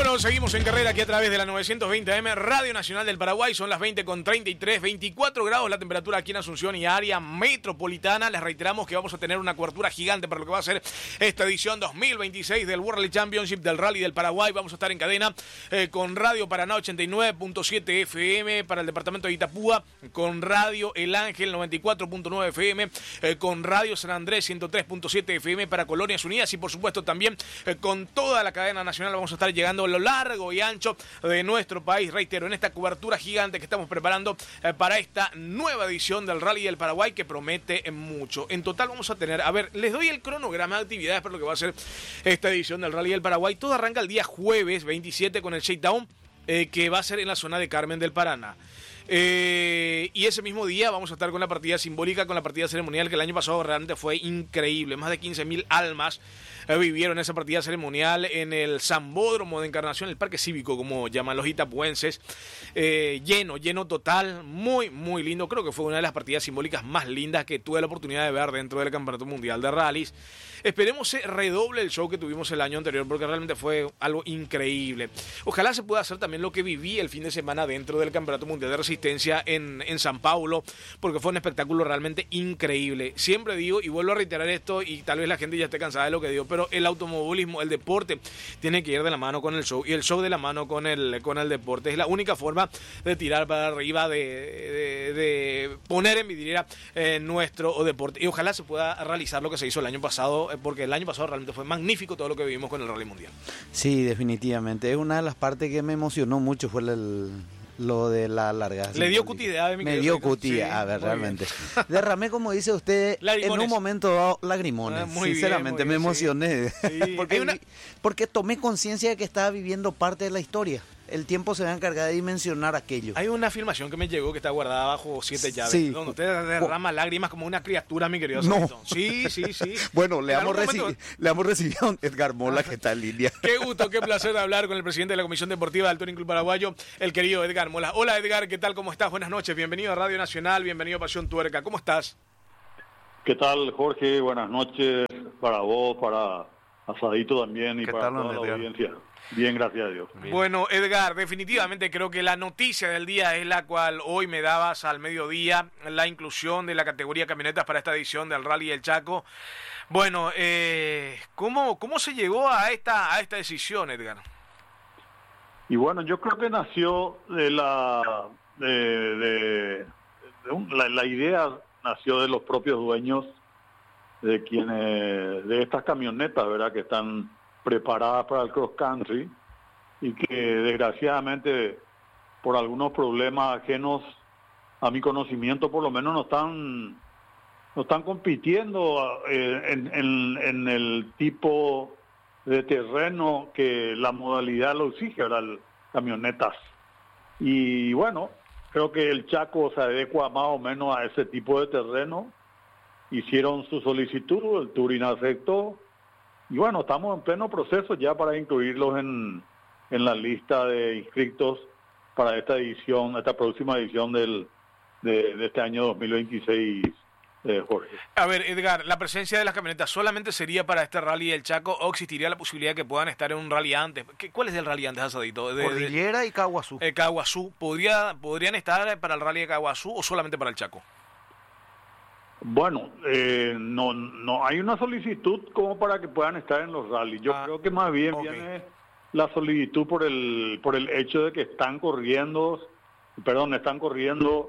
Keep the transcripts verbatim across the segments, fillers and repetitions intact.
Bueno, seguimos en carrera aquí a través de la novecientos veinte A M, Radio Nacional del Paraguay. Son las veinte con treinta y tres, veinticuatro grados la temperatura aquí en Asunción y área metropolitana. Les reiteramos que vamos a tener una cobertura gigante para lo que va a ser esta edición dos mil veintiséis del World Championship del Rally del Paraguay. Vamos a estar en cadena eh, con Radio Paraná ochenta y nueve punto siete F M para el departamento de Itapúa, con Radio El Ángel noventa y cuatro punto nueve F M, eh, con Radio San Andrés ciento tres punto siete F M para Colonias Unidas y por supuesto también eh, con toda la cadena nacional. Vamos a estar llegando a lo largo y ancho de nuestro país, reitero, en esta cobertura gigante que estamos preparando eh, para esta nueva edición del Rally del Paraguay que promete mucho. En total vamos a tener, a ver, les doy el cronograma de actividades para lo que va a ser esta edición del Rally del Paraguay. Todo arranca el día jueves veintisiete con el shakedown eh, que va a ser en la zona de Carmen del Paraná. Eh, y ese mismo día vamos a estar con la partida simbólica, con la partida ceremonial que el año pasado realmente fue increíble. Más de quince mil almas eh, vivieron esa partida ceremonial en el Zambódromo de Encarnación, el Parque Cívico, como llaman los itapuenses. Eh, lleno, lleno total, muy, muy lindo. Creo que fue una de las partidas simbólicas más lindas que tuve la oportunidad de ver dentro del Campeonato Mundial de Rallys. Esperemos se redoble el show que tuvimos el año anterior porque realmente fue algo increíble. Ojalá se pueda hacer también lo que viví el fin de semana dentro del Campeonato Mundial de Resistencia en, en San Paulo, porque fue un espectáculo realmente increíble. Siempre digo, y vuelvo a reiterar esto, y tal vez la gente ya esté cansada de lo que digo, pero el automovilismo, el deporte, tiene que ir de la mano con el show, y el show de la mano con el, con el deporte. Es la única forma de tirar para arriba, de, de, de poner en vidriera eh, nuestro deporte. Y ojalá se pueda realizar lo que se hizo el año pasado, porque el año pasado realmente fue magnífico todo lo que vivimos con el Rally Mundial. Sí, definitivamente. Es una de las partes que me emocionó mucho, fue el, lo de la larga. Le dio cutidad de mi Me dio cutidad, sí, a ver, realmente. Bien. Derramé, como dice usted, lagrimones. En un momento dado, lagrimones. Ah, muy Sinceramente, bien, muy me bien, emocioné. Sí. porque, una... porque tomé conciencia de que estaba viviendo parte de la historia. El tiempo se va a encargar de dimensionar aquello. Hay una filmación que me llegó que está guardada bajo siete llaves. Sí. Donde usted derrama lágrimas como una criatura, mi querido no. Sanito. Sí, sí, sí. Bueno, le hemos, reci momento... le hemos recibido a Edgar Mola, que está en línea. Qué gusto, qué placer hablar con el presidente de la Comisión Deportiva del Touring Club Paraguayo, el querido Edgar Mola. Hola, Edgar, ¿qué tal? ¿Cómo estás? Buenas noches. Bienvenido a Radio Nacional, bienvenido a Pasión Tuerca. ¿Cómo estás? ¿Qué tal, Jorge? Buenas noches para vos, para Asadito también y para toda la audiencia. Bien, gracias a Dios. Bien. Bueno, Edgar, definitivamente creo que la noticia del día es la cual hoy me dabas al mediodía, la inclusión de la categoría camionetas para esta edición del Rally del Chaco. Bueno, eh, ¿cómo, cómo se llegó a esta, a esta decisión, Edgar? Y bueno, yo creo que nació de la... de, de, de un, la, la idea nació de los propios dueños de quienes de estas camionetas, ¿verdad?, que están preparadas para el cross country y que desgraciadamente por algunos problemas ajenos a mi conocimiento por lo menos no están no están compitiendo eh, en, en, en el tipo de terreno que la modalidad lo exige, ¿verdad?, camionetas. Y bueno, creo que el Chaco se adecua más o menos a ese tipo de terreno. Hicieron su solicitud, el Touring aceptó. Y bueno, estamos en pleno proceso ya para incluirlos en, en la lista de inscritos para esta edición, esta próxima edición del, de, de este año dos mil veintiséis, eh, Jorge. A ver, Edgar, ¿la presencia de las camionetas solamente sería para este Rally del Chaco o existiría la posibilidad de que puedan estar en un rally antes? ¿Qué, ¿Cuál es el rally antes, Asadito? De, Cordillera de, y Caguazú. Eh, Caguazú. ¿Podría, ¿Podrían estar para el Rally de Caguazú o solamente para el Chaco? Bueno, eh, no no hay una solicitud como para que puedan estar en los rallies. Yo ah, creo que más bien okay. viene la solicitud por el por el hecho de que están corriendo, perdón, están corriendo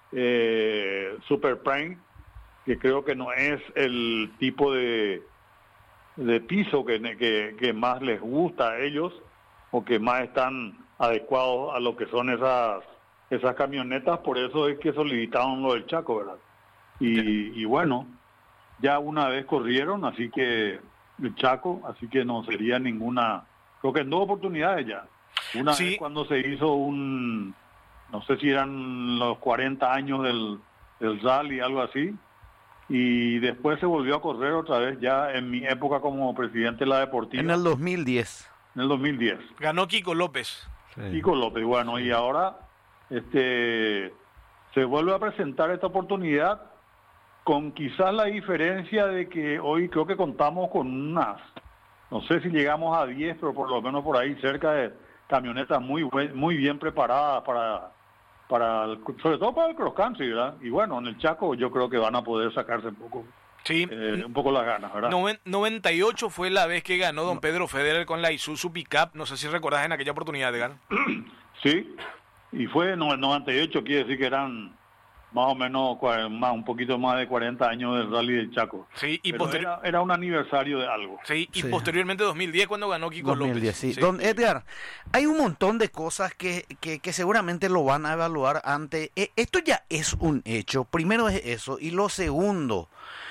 eh, Super Prime, que creo que no es el tipo de de piso que, que, que más les gusta a ellos o que más están adecuados a lo que son esas esas camionetas. Por eso es que solicitaron lo del Chaco, ¿verdad? Y, y bueno, ya una vez corrieron, así que el Chaco, así que no sería ninguna, creo que en dos oportunidades ya. Una sí. vez cuando se hizo un, no sé si eran los cuarenta años del, del rally, algo así, y después se volvió a correr otra vez ya en mi época como presidente de la deportiva. En el dos mil diez. En el dos mil diez. Ganó Kiko López. Sí. Kiko López, bueno, y ahora este se vuelve a presentar esta oportunidad, con quizás la diferencia de que hoy creo que contamos con unas no sé si llegamos a diez, pero por lo menos por ahí cerca de camionetas muy buen, muy bien preparadas para, para el, sobre todo para el cross country, ¿verdad? Y bueno, en el Chaco yo creo que van a poder sacarse un poco, sí. eh, un poco las ganas, ¿verdad? Noven, noventa y ocho fue la vez que ganó don Pedro Federer con la Isuzu Pickup, no sé si recordás en aquella oportunidad, Edgar. Sí, y fue en el noventa y ocho, quiere decir que eran más o menos más, un poquito más de cuarenta años del Rally del Chaco. Sí, y Pero posterior... era, era un aniversario de algo. Sí, y Sí. posteriormente dos mil diez cuando ganó Kiko dos mil diez, López. sí. Sí. Don Edgar, hay un montón de cosas que, que, que seguramente lo van a evaluar antes. Eh, esto ya es un hecho. Primero es eso. Y lo segundo,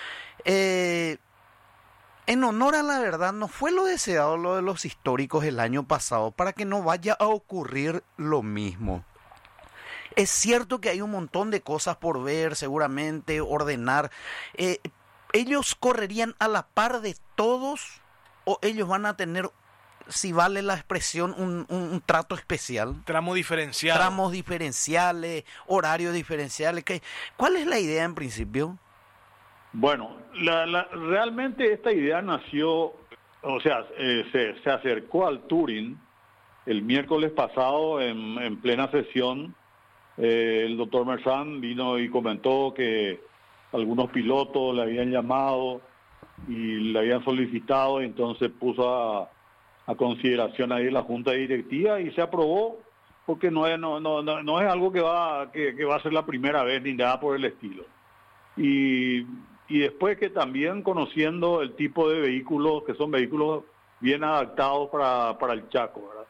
eh, en honor a la verdad, no fue lo deseado lo de los históricos el año pasado para que no vaya a ocurrir lo mismo. Es cierto que hay un montón de cosas por ver, seguramente, ordenar. Eh, ¿Ellos correrían a la par de todos o ellos van a tener, si vale la expresión, un, un, un trato especial? Tramo diferenciado. Tramos diferenciales, horarios diferenciales. ¿qué? ¿Cuál es la idea en principio? Bueno, la, la, realmente esta idea nació, o sea, eh, se, se acercó al Touring el miércoles pasado en, en plena sesión. Eh, el doctor Mersán vino y comentó que algunos pilotos le habían llamado y le habían solicitado, y entonces puso a, a consideración ahí la Junta Directiva y se aprobó, porque no es, no, no, no, no es algo que va, que, que va a ser la primera vez ni nada por el estilo. Y, y después que también conociendo el tipo de vehículos, que son vehículos bien adaptados para, para el Chaco, ¿verdad?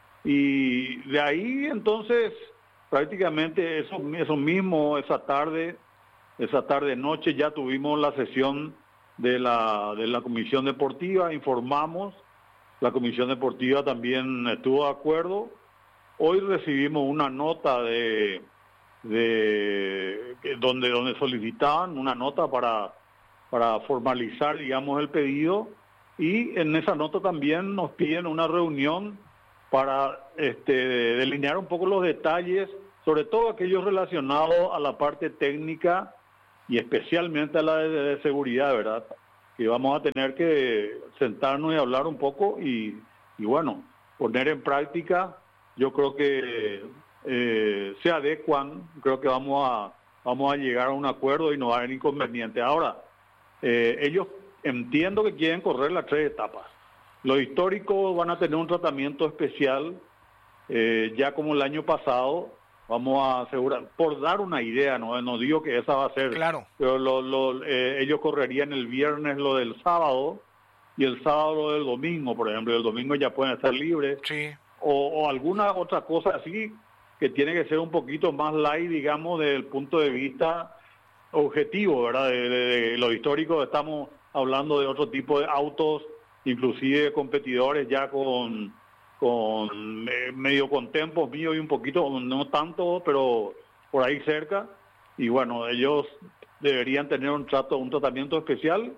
Y de ahí entonces prácticamente eso, eso mismo, esa tarde, esa tarde noche ya tuvimos la sesión de la, de la Comisión Deportiva, informamos, la Comisión Deportiva también estuvo de acuerdo. Hoy recibimos una nota de, de donde, donde solicitaban una nota para, para formalizar, digamos, el pedido, y en esa nota también nos piden una reunión para este, delinear un poco los detalles, sobre todo aquellos relacionados a la parte técnica y especialmente a la de, de seguridad, ¿verdad? Que vamos a tener que sentarnos y hablar un poco y, y bueno, poner en práctica. Yo creo que eh, se adecuan, creo que vamos a, vamos a llegar a un acuerdo y no va a haber inconveniente. Ahora, eh, ellos entiendo que quieren correr las tres etapas. Los históricos van a tener un tratamiento especial, eh, ya como el año pasado. Vamos a asegurar, por dar una idea, no, no digo que esa va a ser, claro, pero lo, lo, eh, ellos correrían el viernes lo del sábado y el sábado lo del domingo, por ejemplo, el domingo ya pueden estar libres, sí. o, o alguna otra cosa así que tiene que ser un poquito más light, digamos, desde el punto de vista objetivo, ¿verdad? De, de, de los históricos estamos hablando de otro tipo de autos, inclusive competidores ya con... con eh, medio con tempos míos y un poquito, no tanto, pero por ahí cerca. Y bueno, ellos deberían tener un trato, un tratamiento especial.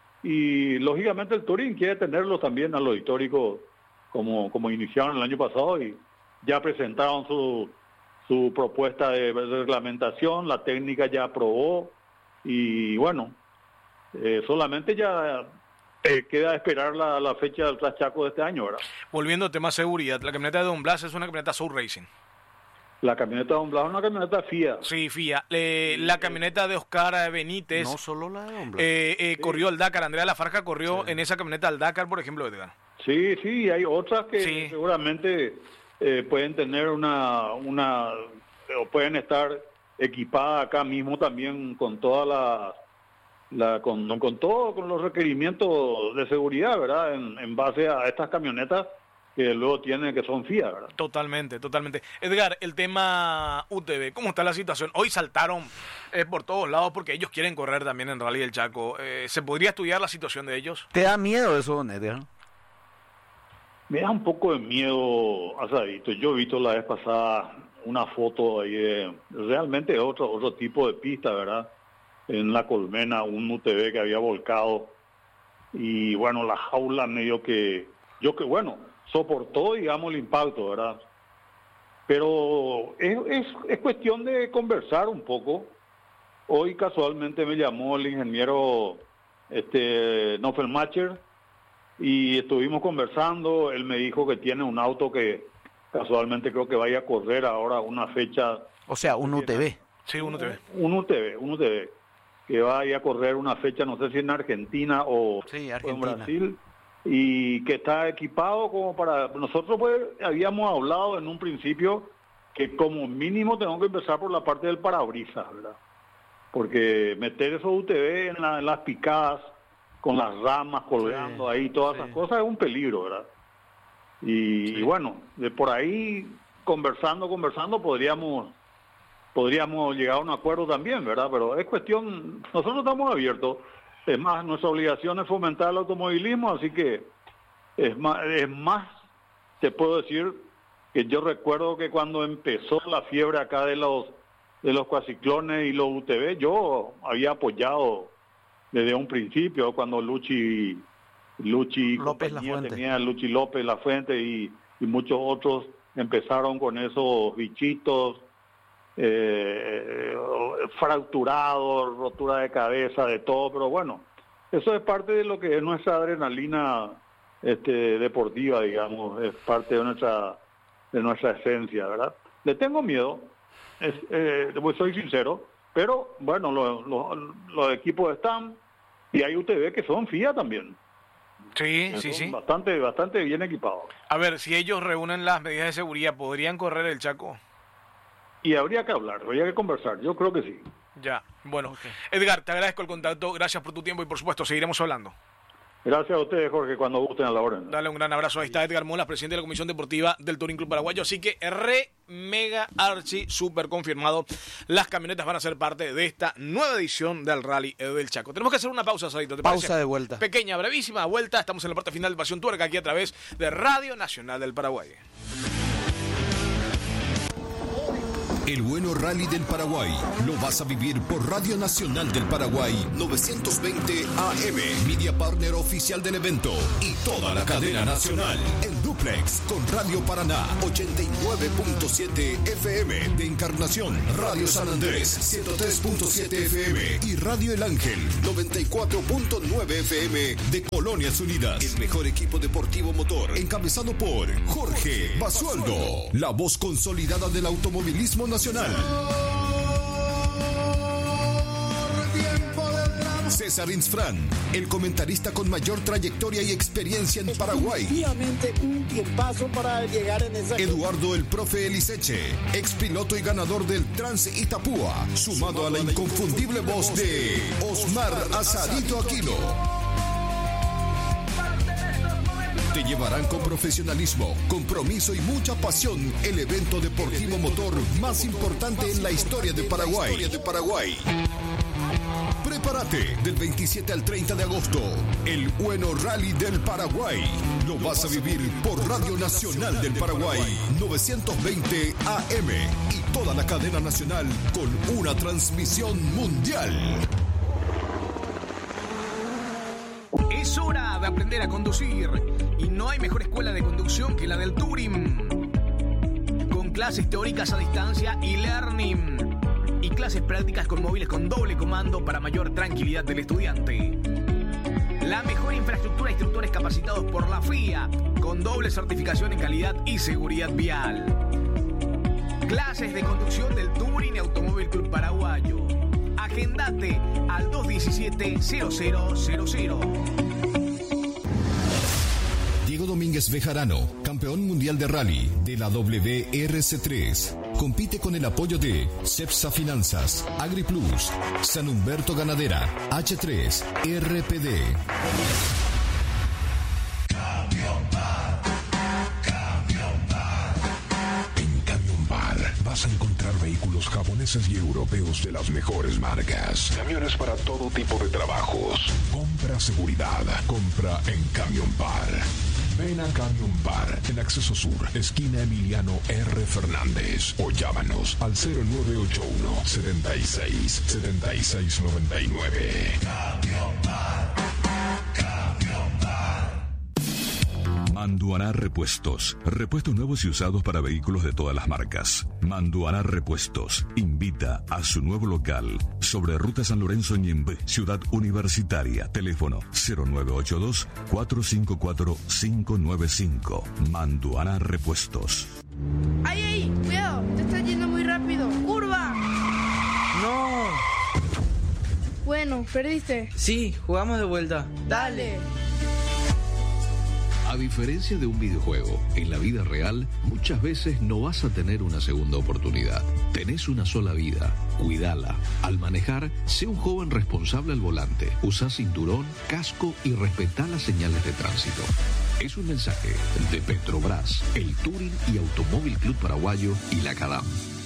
Y lógicamente el Touring quiere tenerlo también a los históricos como, como iniciaron el año pasado y ya presentaron su, su propuesta de reglamentación, la técnica ya aprobó y bueno, eh, solamente ya... Eh, queda esperar la, la fecha del Traschaco de este año, ¿verdad? Volviendo al tema seguridad, la camioneta de Don Blas es una camioneta Soul Racing. La camioneta de Don Blas es una camioneta F I A. Sí, F I A. Eh, la camioneta de Oscar Benítez. No solo la de Don Blas. Eh, eh, Sí. Corrió al Dakar. Andrea Lafarca corrió Sí. en esa camioneta al Dakar, por ejemplo, Edgar. Sí, sí, hay otras que Sí. seguramente eh, pueden tener una, una, o pueden estar equipadas acá mismo también con toda la, la con, con todo, con los requerimientos de seguridad, ¿verdad? En, en base a estas camionetas que luego tienen, que son F I A, ¿verdad? Totalmente, totalmente. Edgar, el tema U T V, ¿cómo está la situación? Hoy saltaron eh, por todos lados porque ellos quieren correr también en Rally del Chaco. Eh, ¿Se podría estudiar la situación de ellos? ¿Te da miedo eso, don Edgar? Me da un poco de miedo, Asadito. Yo he visto la vez pasada una foto ahí de realmente otro, otro tipo de pista, ¿verdad? En La Colmena, un U T V que había volcado. Y bueno, la jaula medio que, yo que bueno, soportó, digamos, el impacto, ¿verdad? Pero es, es, es cuestión de conversar un poco. Hoy casualmente me llamó el ingeniero este, Noffelmacher y estuvimos conversando. Él me dijo que tiene un auto que casualmente creo que vaya a correr ahora una fecha. O sea, un U T V. Sí, un U T V. Un U T V, un U T V. Que vaya a correr una fecha, no sé si en Argentina o, sí, Argentina. o en Brasil. Y que está equipado como para... Nosotros pues habíamos hablado en un principio que como mínimo tenemos que empezar por la parte del parabrisas, ¿verdad? Porque meter esos U T V en, la, en las picadas, con las ramas colgando sí, ahí, todas sí. esas cosas es un peligro, ¿verdad? Y, sí. y bueno, de por ahí, conversando, conversando, podríamos podríamos llegar a un acuerdo también, ¿verdad? Pero es cuestión... Nosotros estamos abiertos. Es más, nuestra obligación es fomentar el automovilismo, así que es más, es más, te puedo decir que yo recuerdo que cuando empezó la fiebre acá de los de los cuaciclones y los U T V, yo había apoyado desde un principio cuando Luchi Luchi López La Fuente. tenía Luchi López La Fuente y, y muchos otros empezaron con esos bichitos eh, fracturados, rotura de cabeza, de todo, pero bueno, eso es parte de lo que es nuestra adrenalina este, deportiva, digamos, es parte de nuestra de nuestra esencia, ¿verdad? Le tengo miedo, es, eh, pues soy sincero, pero bueno, los lo, lo equipos están y hay U T V que son F I A también. Sí, sí, sí. Bastante, bastante bien equipados. A ver, si ellos reúnen las medidas de seguridad, ¿podrían correr el Chaco? Y habría que hablar, habría que conversar, yo creo que sí. Ya, bueno. Okay. Edgar, te agradezco el contacto, gracias por tu tiempo y por supuesto seguiremos hablando. Gracias a ustedes, Jorge, cuando gusten a la orden. Dale un gran abrazo. Ahí está Edgar Molas, presidente de la Comisión Deportiva del Touring Club Paraguayo. Así que re, mega, archi, super confirmado. Las camionetas van a ser parte de esta nueva edición del Rally del Chaco. Tenemos que hacer una pausa, Sadito, ¿te pausa parece? de vuelta. Pequeña, brevísima vuelta. Estamos en la parte final de Pasión Tuerca, aquí a través de Radio Nacional del Paraguay. El bueno Rally del Paraguay lo vas a vivir por Radio Nacional del Paraguay novecientos veinte A M, media partner oficial del evento y toda la cadena nacional en duplex con Radio Paraná ochenta y nueve punto siete F M de Encarnación, Radio San Andrés ciento tres punto siete F M y Radio El Ángel noventa y cuatro punto nueve F M de Colonias Unidas. El mejor equipo deportivo motor encabezado por Jorge Basualdo, la voz consolidada del automovilismo nacional. César Insfrán, el comentarista con mayor trayectoria y experiencia en Paraguay. Efectivamente, un tiempazo para llegar en esa... Eduardo el Profe Eliseche, ex piloto y ganador del Trans Itapúa, sumado a la inconfundible voz de Osmar Asadito Aquino. Te llevarán con profesionalismo, compromiso y mucha pasión el evento deportivo motor más importante en la historia de Paraguay. Prepárate del veintisiete al treinta de agosto, el bueno Rally del Paraguay. Lo vas a vivir por Radio Nacional del Paraguay novecientos veinte A M y toda la cadena nacional con una transmisión mundial. Es hora de aprender a conducir y no hay mejor escuela de conducción que la del Touring. Con clases teóricas a distancia y learning y clases prácticas con móviles con doble comando para mayor tranquilidad del estudiante. La mejor infraestructura de instructores capacitados por la F I A con doble certificación en calidad y seguridad vial. Clases de conducción del Touring Automóvil Club Paraguayo. Agendate al dos diecisiete cero cero cero cero. Diego Domínguez Bejarano, campeón mundial de rally de la W R C tres. Compite con el apoyo de Cepsa Finanzas, AgriPlus, San Humberto Ganadera, H tres, R P D. Vas a encontrar vehículos japoneses y europeos de las mejores marcas. Camiones para todo tipo de trabajos. Compra seguridad. Compra en Camion Bar. Ven a Camion Bar en Acceso Sur, esquina Emiliano R. Fernández. O llámanos al cero nueve ocho uno, setenta y seis, setenta y seis noventa y nueve. Camion Bar. Camion Bar. Manduaná Repuestos. Repuestos nuevos y usados para vehículos de todas las marcas. Manduaná Repuestos invita a su nuevo local sobre Ruta San Lorenzo Ñembe, Ciudad Universitaria. Teléfono cero nueve ocho dos, cuatro cinco cuatro, cinco nueve cinco. Manduaná Repuestos. ¡Ay, ay! ¡Cuidado! Te estás yendo muy rápido. ¡Curva! ¡No! Bueno, perdiste. Sí, jugamos de vuelta. Dale. A diferencia de un videojuego, en la vida real muchas veces no vas a tener una segunda oportunidad. Tenés una sola vida, cuídala. Al manejar, sé un joven responsable al volante. Usa cinturón, casco y respetá las señales de tránsito. Es un mensaje de Petrobras, el Touring y Automóvil Club Paraguayo y la CADAM.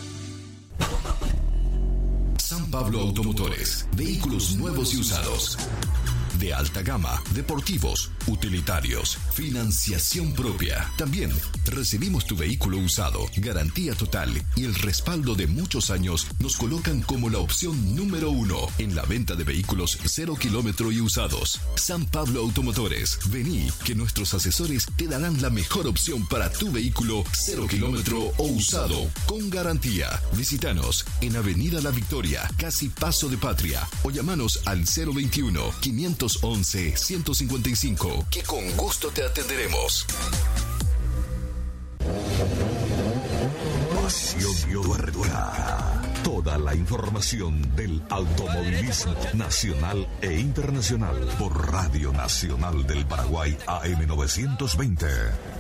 San Pablo Automotores, vehículos nuevos y usados. De alta gama, deportivos, utilitarios, financiación propia. También recibimos tu vehículo usado, garantía total y el respaldo de muchos años nos colocan como la opción número uno en la venta de vehículos cero kilómetro y usados. San Pablo Automotores, vení que nuestros asesores te darán la mejor opción para tu vehículo cero kilómetro o usado con garantía. Visítanos en Avenida La Victoria, casi Paso de Patria, o llamanos al cero veintiuno, quinientos once, ciento cincuenta y cinco, que con gusto te atenderemos. Pasión Tuerca. Toda la información del automovilismo nacional e internacional por Radio Nacional del Paraguay A M novecientos veinte.